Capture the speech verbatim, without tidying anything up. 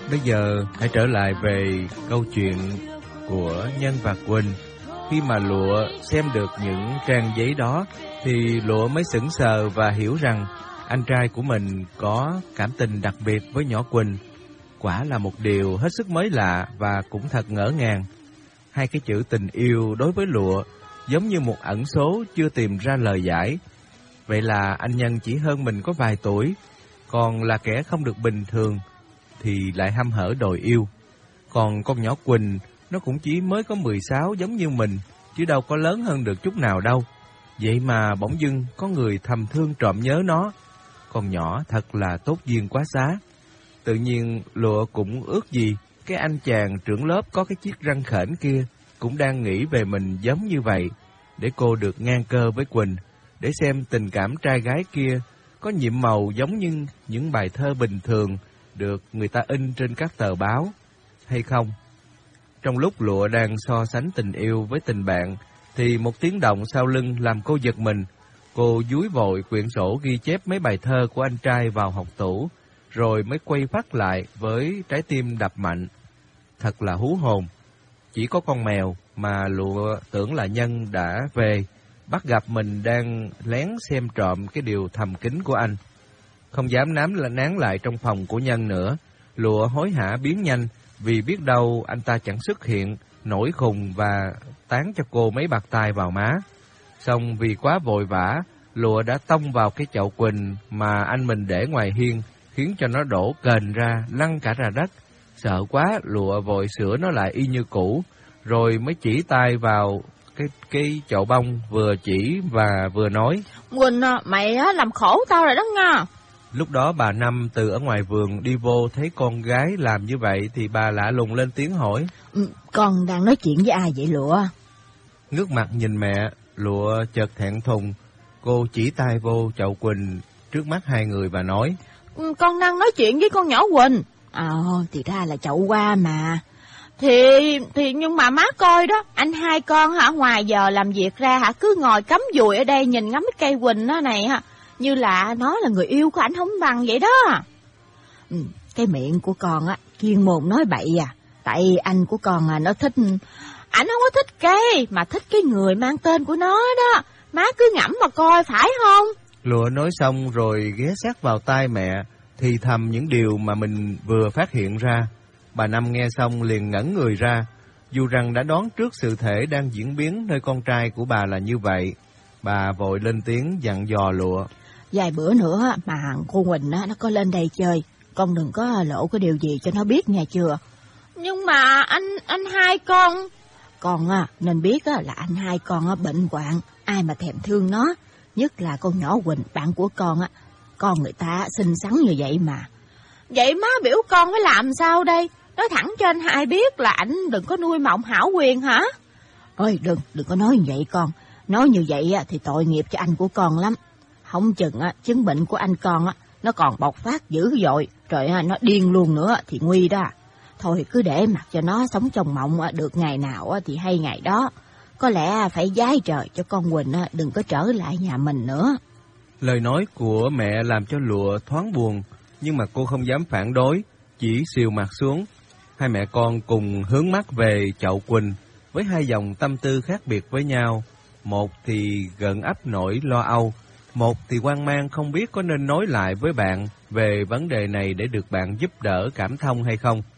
Bây giờ hãy trở lại về câu chuyện của Nhân và Quỳnh. Khi mà Lụa xem được những trang giấy đó thì Lụa mới sững sờ và hiểu rằng anh trai của mình có cảm tình đặc biệt với nhỏ Quỳnh. Quả là một điều hết sức mới lạ và cũng thật ngỡ ngàng. Hai cái chữ tình yêu đối với Lụa giống như một ẩn số chưa tìm ra lời giải. Vậy là anh Nhân chỉ hơn mình có vài tuổi, còn là kẻ không được bình thường thì lại hăm hở đòi yêu. Còn con nhỏ Quỳnh nó cũng chỉ mới có mười sáu giống như mình, chứ đâu có lớn hơn được chút nào đâu. Vậy mà bỗng dưng có người thầm thương trộm nhớ nó. Con nhỏ thật là tốt duyên quá xá. Tự nhiên Lụa cũng ước gì cái anh chàng trưởng lớp có cái chiếc răng khểnh kia cũng đang nghĩ về mình giống như vậy, để cô được ngang cơ với Quỳnh, để xem tình cảm trai gái kia có nhiệm màu giống như những bài thơ bình thường được người ta in trên các tờ báo hay không. Trong lúc Lụa đang so sánh tình yêu với tình bạn thì một tiếng động sau lưng làm cô giật mình. Cô dúi vội quyển sổ ghi chép mấy bài thơ của anh trai vào hộc tủ, rồi mới quay phát lại với trái tim đập mạnh. Thật là hú hồn. Chỉ có con mèo mà Lụa tưởng là Nhân đã về, bắt gặp mình đang lén xem trộm cái điều thầm kín của anh. Không dám nám là nán lại trong phòng của Nhân nữa, Lụa hối hả biến nhanh, vì biết đâu anh ta chẳng xuất hiện, nổi khùng và tán cho cô mấy bạt tai vào má. Xong vì quá vội vã, Lụa đã tông vào cái chậu Quỳnh mà anh mình để ngoài hiên, khiến cho nó đổ kềnh ra, lăn cả ra đất. Sợ quá, Lụa vội sửa nó lại y như cũ, rồi mới chỉ tay vào cái cái chậu bông, vừa chỉ và vừa nói: Quỳnh, mày làm khổ tao rồi đó nha. Lúc đó bà Năm từ ở ngoài vườn đi vô thấy con gái làm như vậy thì bà lạ lùng lên tiếng hỏi: ừ, Con đang nói chuyện với ai vậy Lụa? Ngước mặt nhìn mẹ, Lụa chợt thẹn thùng. Cô chỉ tay vô chậu Quỳnh trước mắt hai người và nói: ừ, Con đang nói chuyện với con nhỏ Quỳnh. Ờ, à, thì ra là chậu hoa mà. Thì thì nhưng mà má coi đó, anh hai con hả, ngoài giờ làm việc ra hả, cứ ngồi cắm dùi ở đây nhìn ngắm cái cây Quỳnh đó này hả, như là nó là người yêu của anh không bằng vậy đó. Ừ, cái miệng của con á, chuyên môn nói bậy à. Tại anh của con à, nó thích, ảnh không có thích cây, mà thích cái người mang tên của nó đó. Má cứ ngẫm mà coi, phải không? Lụa nói xong rồi ghé sát vào tai mẹ, thì thầm những điều mà mình vừa phát hiện ra. Bà Năm nghe xong liền ngẩn người ra, dù rằng đã đoán trước sự thể đang diễn biến nơi con trai của bà là như vậy. Bà vội lên tiếng dặn dò Lụa: Vài bữa nữa mà cô Quỳnh á, nó có lên đây chơi, con đừng có lộ cái điều gì cho nó biết nghe chưa? Nhưng mà anh anh hai con... Con á, nên biết á, là anh hai con á, bệnh hoạn, ai mà thèm thương nó. Nhất là con nhỏ Quỳnh, bạn của con á, con người ta xinh xắn như vậy mà. Vậy má biểu con phải làm sao đây? Nói thẳng cho anh hai biết là ảnh đừng có nuôi mộng hảo quyền hả? Ôi đừng, đừng có nói như vậy con. Nói như vậy á, thì tội nghiệp cho anh của con lắm. Không chừng á, chứng bệnh của anh con á, nó còn bộc phát dữ dội, rồi á, nó điên luôn nữa thì nguy đó. Thôi cứ để mặc cho nó sống trong mộng á, được ngày nào á, thì hay ngày đó. Có lẽ phải giái trời cho con Quỳnh á, đừng có trở lại nhà mình nữa. Lời nói của mẹ làm cho Lụa thoáng buồn, nhưng mà cô không dám phản đối, chỉ xìu mặt xuống. Hai mẹ con cùng hướng mắt về chậu Quỳnh với hai dòng tâm tư khác biệt với nhau. Một thì gợn ấp nỗi lo âu, một thì hoang mang không biết có nên nói lại với bạn về vấn đề này để được bạn giúp đỡ cảm thông hay không.